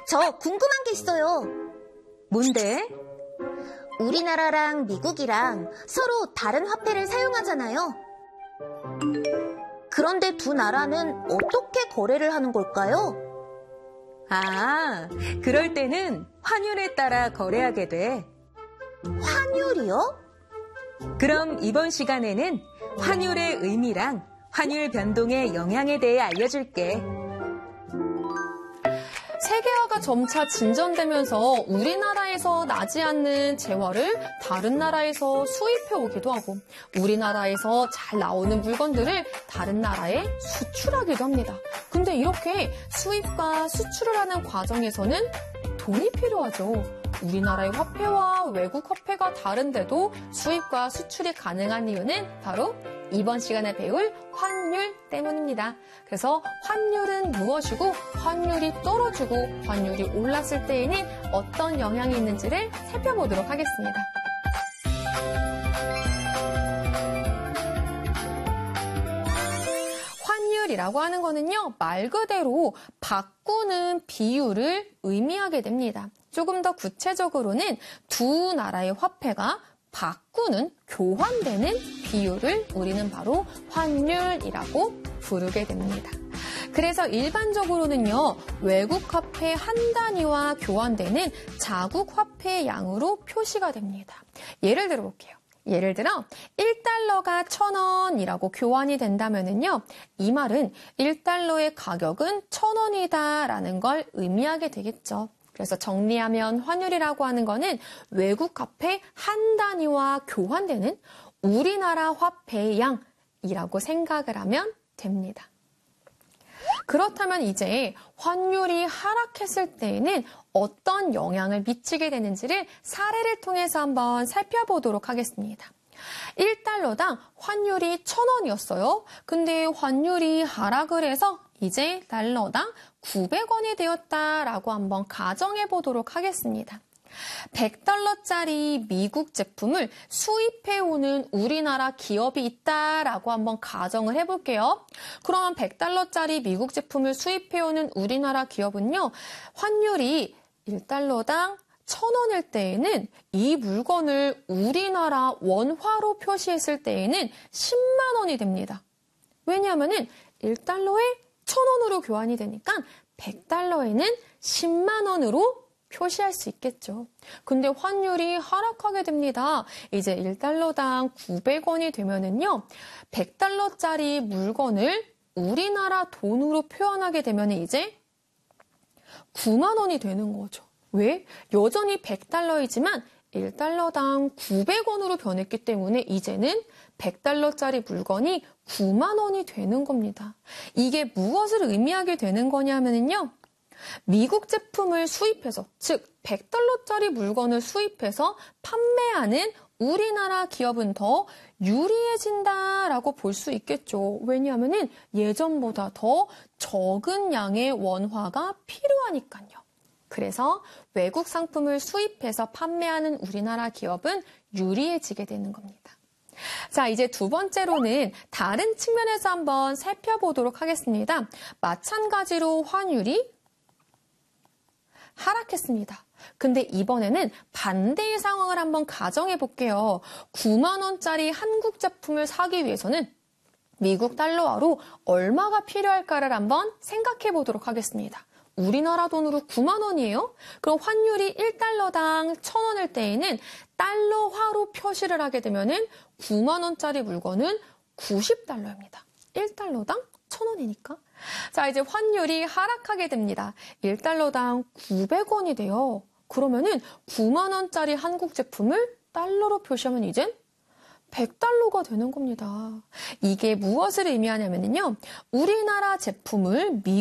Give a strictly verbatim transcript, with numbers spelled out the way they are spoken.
저 궁금한 게 있어요. 뭔데? 우리나라랑 미국이랑 서로 다른 화폐를 사용하잖아요. 그런데 두 나라는 어떻게 거래를 하는 걸까요? 아, 그럴 때는 환율에 따라 거래하게 돼. 환율이요? 그럼 이번 시간에는 환율의 의미랑 환율 변동의 영향에 대해 알려줄게. 세계화가 점차 진전되면서 우리나라에서 나지 않는 재화를 다른 나라에서 수입해 오기도 하고 우리나라에서 잘 나오는 물건들을 다른 나라에 수출하기도 합니다. 근데 이렇게 수입과 수출을 하는 과정에서는 돈이 필요하죠. 우리나라의 화폐와 외국 화폐가 다른데도 수입과 수출이 가능한 이유는 바로 이번 시간에 배울 환율 때문입니다. 그래서 환율은 무엇이고 환율이 떨어지고 환율이 올랐을 때에는 어떤 영향이 있는지를 살펴보도록 하겠습니다. 환율이라고 하는 거는요, 말 그대로 바꾸는 비율을 의미하게 됩니다. 조금 더 구체적으로는 두 나라의 화폐가 바꾸는, 교환되는 비율을 우리는 바로 환율이라고 부르게 됩니다. 그래서 일반적으로는요, 외국 화폐 한 단위와 교환되는 자국 화폐의 양으로 표시가 됩니다. 예를 들어 볼게요. 예를 들어 일 달러가 천 원이라고 교환이 된다면은요, 이 말은 일 달러의 가격은 천 원이다 라는 걸 의미하게 되겠죠. 그래서 정리하면 환율이라고 하는 거는 외국 화폐 한 단위와 교환되는 우리나라 화폐의 양이라고 생각을 하면 됩니다. 그렇다면 이제 환율이 하락했을 때에는 어떤 영향을 미치게 되는지를 사례를 통해서 한번 살펴보도록 하겠습니다. 일 달러당 환율이 천 원이었어요. 근데 환율이 하락을 해서 이제 달러당 구백 원이 되었다라고 한번 가정해 보도록 하겠습니다. 백 달러짜리 미국 제품을 수입해오는 우리나라 기업이 있다라고 한번 가정을 해볼게요. 그러면 백 달러짜리 미국 제품을 수입해오는 우리나라 기업은요, 환율이 일 달러당 천 원일 때에는 이 물건을 우리나라 원화로 표시했을 때에는 십만 원이 됩니다. 왜냐하면은 일 달러에 천 원으로 교환이 되니까 백 달러에는 십만 원으로 표시할 수 있겠죠. 근데 환율이 하락하게 됩니다. 이제 일 달러당 구백 원이 되면은요, 백 달러짜리 물건을 우리나라 돈으로 표현하게 되면 이제 구만 원이 되는 거죠. 왜? 여전히 백 달러이지만 일 달러당 구백 원으로 변했기 때문에 이제는 백 달러짜리 물건이 구만 원이 되는 겁니다. 이게 무엇을 의미하게 되는 거냐면요, 미국 제품을 수입해서, 즉 백 달러짜리 물건을 수입해서 판매하는 우리나라 기업은 더 유리해진다라고 볼 수 있겠죠. 왜냐하면 예전보다 더 적은 양의 원화가 필요하니까요. 그래서 외국 상품을 수입해서 판매하는 우리나라 기업은 유리해지게 되는 겁니다. 자, 이제 두 번째로는 다른 측면에서 한번 살펴보도록 하겠습니다. 마찬가지로 환율이 하락했습니다. 근데 이번에는 반대의 상황을 한번 가정해 볼게요. 구만 원짜리 한국 제품을 사기 위해서는 미국 달러화로 얼마가 필요할까를 한번 생각해 보도록 하겠습니다. 우리나라 돈으로 구만 원이에요? 그럼 환율이 일 달러당 천 원일 때에는 달러화로 표시를 하게 되면은 구만 원짜리 물건은 구십 달러입니다. 일 달러당 천 원이니까. 자, 이제 환율이 하락하게 됩니다. 일 달러당 구백 원이 돼요. 그러면은 구만 원짜리 한국 제품을 달러로 표시하면 이젠 백 달러가 되는 겁니다. 이게 무엇을 의미하냐면요, 우리나라 제품을 미